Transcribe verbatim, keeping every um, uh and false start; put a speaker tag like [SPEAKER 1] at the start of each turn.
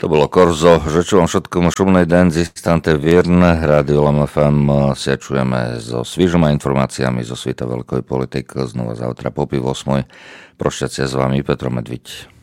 [SPEAKER 1] To bolo Korzo, že čo vám všetkom šumnej den zistante vierne, Rádio Lom ef em sa čujeme so svižoma informacijami zo sveta veľkoj politik znova zautra po pol osmoj. Prošťacia s vami Petro Medviť.